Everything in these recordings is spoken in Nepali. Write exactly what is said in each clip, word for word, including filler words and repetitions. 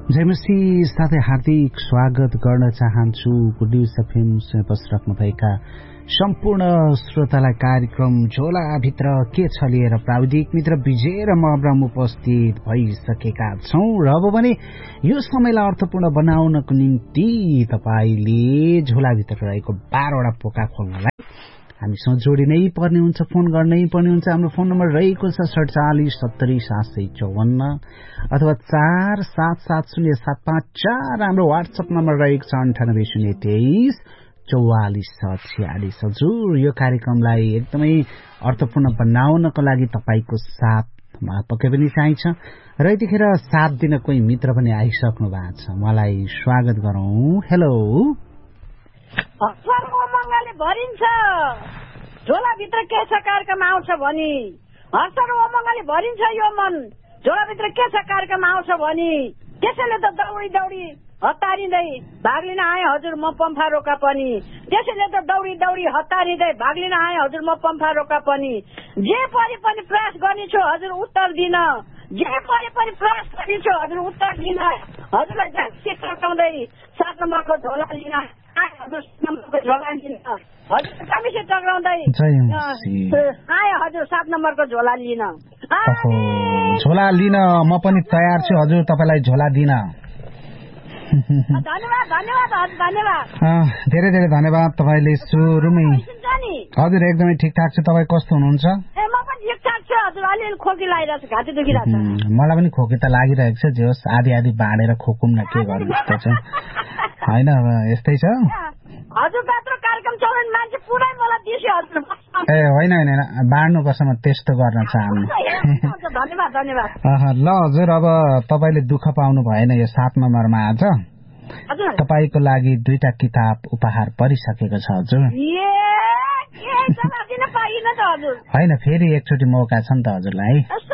जयमसी साथै हार्दिक स्वागत गर्न चाहन्छु गुड न्युज एफएम बसिराख्नुभएका सम्पूर्ण श्रोतालाई। कार्यक्रम झोलाभित्र के छ लिएर प्राविधिक मित्र विजय र म अब्राम उपस्थित भइसकेका छौं र अब भने यो समयलाई अर्थपूर्ण बनाउनको निम्ति तपाईले झोलाभित्र रहेको बाह्रवटा पोका खोल्नलाई हामीसँग जोडिनै पर्ने हुन्छ, फोन गर्नै पर्ने हुन्छ। हाम्रो फोन नम्बर रहेको छ सडचालिस सत्तरी सात सय चौवन्न अथवा चार सात सात शून्य सात पाँच चार। हाम्रो वाट्सएप नम्बर रहेको छ अन्ठानब्बे शून्य तेइस चौवालिस छ छ्यालिस। हजुर, यो कार्यक्रमलाई एकदमै अर्थपूर्ण बनाउनको लागि तपाईको साथ पक्कै पनि चाहिन्छ र यतिखेर साथ दिन कोही मित्र पनि आइसक्नु भएको छ। मलाई स्वागत गरौं। हेलो, मङ्गलले भरिन्छ झोलाभित्र के छ कार्यक्रम आउँछ भनी, हर्षर मङ्गलले भरिन्छ यो मन झोलाभित्र के छ कार्यक्रम आउँछ भनी। त्यसैले त दौडी दौडी हतारिँदै भाग लिन आए हजुर म पम्फा रोका पनि। त्यसैले त दौडी दौडी हतारिँदै भाग लिन आए हजुर म पम्फा रोका पनि। जे परे पनि प्रयास गर्नेछु हजुर उत्तर दिन, जे परे पनि प्रयास गर्नेछु हजुर उत्तर दिन। हजुरलाई जान्सी टकाउँदै सात नम्बरको झोला लिन हजुर झोला लिन हजुर कमिसी टक्राउँदै आए हजुर सात नम्बरको झोला लिन। झोला लिन म पनि तयार छु हजुर, तपाईलाई झोला दिन। धन्यवाद धन्यवाद हजुर धन्यवाद, धेरै धेरै धन्यवाद। तपाईले सुरुमै हजुर एकदमै ठिकठाक छु। तपाईँ कस्तो हुनुहुन्छ? ए म पनि ठिकठाक छु हजुर, अलिअलि खोकी लागिरहेको छ, घाँटी दुखिरहेको छ। मलाई पनि खोकी त लागिरहेको छ, जे होस् आधी आधी बाँडेर खोकुम न, के गर्नु जस्तो छ होइन। अब यस्तै छ हजुर, त्यत्रो कार्यक्रम चलाउने मान्छे पुरै मलाई दिस्यो हजुर। ए होइन होइन बाँड्नुपर्छ, म त्यस्तो गर्न चाहन्छु। धन्यवाद धन्यवाद। ल हजुर, अब तपाईँले दुःख पाउनु भएन। यो सात नम्बरमा आज तपाईँको लागि दुईटा किताब उपहार परिसकेको छ हजुर। होइन, फेरि एकचोटि मौका छ नि त हजुरलाई।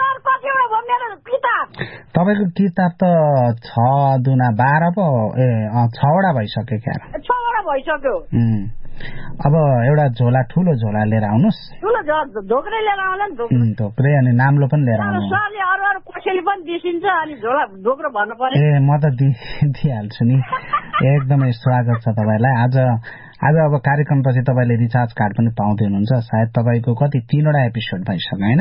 तपाईँको किताब त छ दुना बाह्र पो, ए छवटा भइसक्यो क्या। छवटा भइसक्यो। अब एउटा झोला, ठुलो झोला लिएर आउनुहोस्। ढोक्रे लिएर आउला नि, ढोक्रे अनि नाम्लो पनि लिएर आउनु। सरले अरू अरू कोसेली पनि दिइन्छ अनि झोला ढोक्रो भन्नु पर्यो। ए म त दिइहाल्छु नि। एकदमै स्वागत छ तपाईँलाई। आज आज अब कार्यक्रमपछि तपाईँले रिचार्ज कार्ड पनि पाउँदै हुनुहुन्छ। सायद तपाईँको कति तीनवटा एपिसोड भइसक्यो होइन?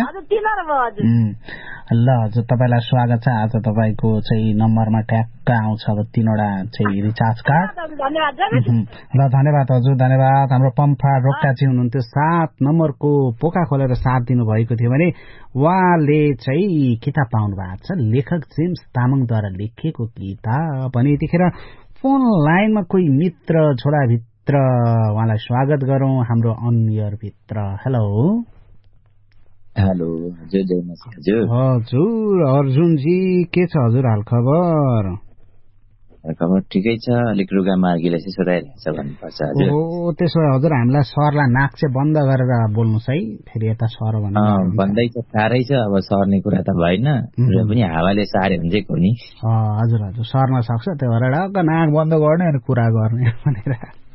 ल हजुर, तपाईँलाई स्वागत छ। आज तपाईँको चाहिँ नम्बरमा ट्याक्क आउँछ अब तीनवटा चाहिँ रिचार्ज कार्ड। ल धन्यवाद हजुर, धन्यवाद। हाम्रो पम्फा रोक्काजी हुनुहुन्थ्यो, सात नम्बरको पोका खोलेर साथ दिनुभएको थियो भने उहाँले चाहिँ किताब पाउनु भएको छ, लेखक जेम्स तामाङद्वारा लेखिएको किताब। भने यतिखेर फोन लाइनमा कोही मित्र झोलाभित्र, उहाँलाई स्वागत गरौं हाम्रो अनइयर भित्र। हेलो हेलो हजुर, हजुर हजुर अर्जुनजी, के छ हजुर हाल खबर? खबर ठिकै छ, अलिक रुगा मार्गीलाई चाहिँ सोधाइरहेको छ भन्नुपर्छ हजुर। ओ त्यसो भए हजुर हामीलाई सरलाई नाक चाहिँ बन्द गरेर बोल्नुहोस् है, फेरि यता सर भन्नु भन्दै छ। साह्रै छ, अब सर्ने कुरा त भएन, र पनि हावाले सार्यो भने चाहिँ नि। हजुर हजुर सर्न सक्छ, त्यो भएर नाक बन्द गर्ने अनि कुरा गर्ने भनेर।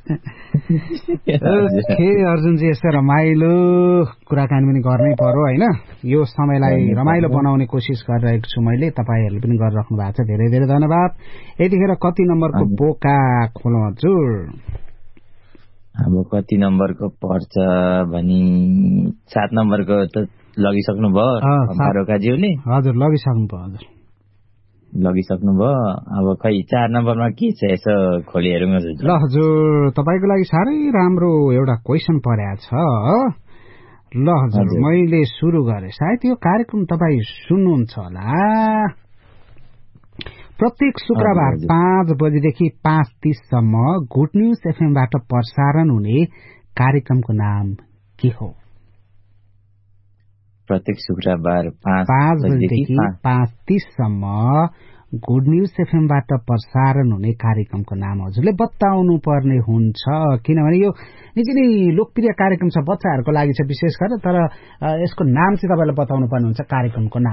अर्जुनजी यस्तो रमाइलो कुराकानी पनि गर्नै पर्यो होइन। यो समयलाई रमाइलो बनाउने कोसिस गरिरहेको छु मैले, तपाईँहरूले पनि गरिराख्नु भएको छ, धेरै धेरै धन्यवाद। यतिखेर कति नम्बरको पोका खोलौँ हजुर? अब कति नम्बरको पर्छ भनी सात नम्बरको त लगिसक्नु भयो रोकाज्यूले? हजुर लगिसक्नु भयो हजुर, लगिसक्नु भयो। अब खै चार नम्बरमा के छ यसो खोली हेरौँ हजुर। ल हजुर, तपाईँको लागि साह्रै राम्रो एउटा क्वेसन परेको छ। ल हजुर, मैले सुरु गरेँ, सायद यो कार्यक्रम तपाईँ सुन्नुहुन्छ होला। प्रत्येक शुक्रबार पाँच बजेदेखि पाँच तीससम्म गुड न्युज एफएमबाट प्रसारण हुने कार्यक्रमको नाम के हो? प्रत्येक शुक्रबार पाँच बजेदेखि पाँच तीससम्म गुड न्युज एफएमबाट प्रसारण हुने कार्यक्रमको नाम हजुरले बताउनु पर्ने हुन्छ, किनभने यो निकै नै लोकप्रिय कार्यक्रम छ, बच्चाहरूको लागि छ विशेष गरेर। तर यसको नाम चाहिँ तपाईँले बताउनु पर्ने हुन्छ, कार्यक्रमको नाम।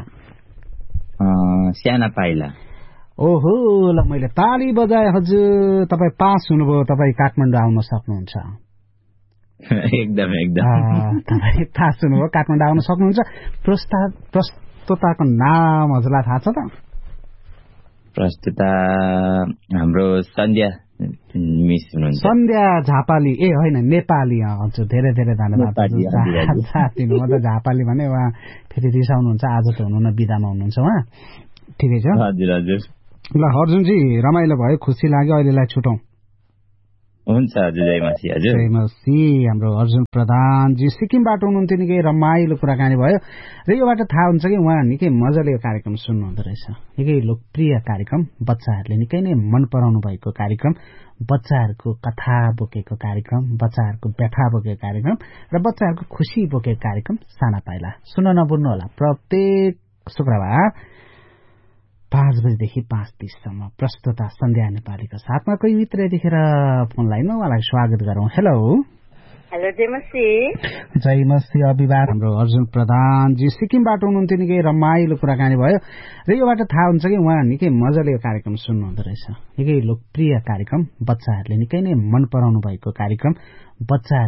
साना पाइला। ओहो, ल मैले ताली बजाए हजुर, तपाईँ पास हुनुभयो, तपाईँ काठमाडौँ आउन सक्नुहुन्छ। एकदम एकदम तपाईँ थाहा सुन्नुभयो, काठमाडौँ आउन सक्नुहुन्छ। प्रस्ताव प्रस्तोताको नाम हजुरलाई थाहा छ त? प्रस्तुता हाम्रो सन्ध्या मिस हुनुहुन्छ। सन्ध्या झापाली ए होइन नेपाली हजुर धेरै धेरै धन्यवाद साथ दिनु। म त झापाली भने उहाँ फेरि रिसाउनुहुन्छ आज त हुनुहुन्न बिदामा हुनुहुन्छ उहाँ ठिकै छ हजुर हजुर ल अर्जुनजी रमाइलो भयो खुसी लाग्यो अहिलेलाई छुटौँ हुन्छ हजुर जय मसी हजुर जय मसी हाम्रो अर्जुन प्रधानजी सिक्किमबाट हुनुहुन्थ्यो निकै रमाइलो कुराकानी भयो र योबाट थाहा हुन्छ कि उहाँ निकै मजाले यो कार्यक्रम सुन्नुहुँदो रहेछ निकै लोकप्रिय कार्यक्रम बच्चाहरूले निकै नै मन पराउनु भएको कार्यक्रम बच्चाहरूको कथा बोकेको कार्यक्रम बच्चाहरूको व्यथा बोकेको कार्यक्रम र बच्चाहरूको खुसी बोकेको कार्यक्रम साना पाइला सुन्न नभुल्नु होला प्रत्येक शुक्रबार पाँच बजेदेखि पाँच तीससम्म प्रस्तुता सन्ध्या नेपालीको साथमा कोही मित्र यतिखेर फोन लाइनमा उहाँलाई स्वागत गरौँ। हेलो हेलो जयमसी जयमसी अभिवाद हाम्रो अर्जुन प्रधानजी सिक्किमबाट हुनुहुन्थ्यो निकै रमाइलो कुराकानी भयो र योबाट थाहा हुन्छ कि उहाँ निकै मजाले यो कार्यक्रम सुन्नुहुँदो रहेछ निकै लोकप्रिय कार्यक्रम बच्चाहरूले निकै नै मन पराउनु भएको कार्यक्रम बच्चा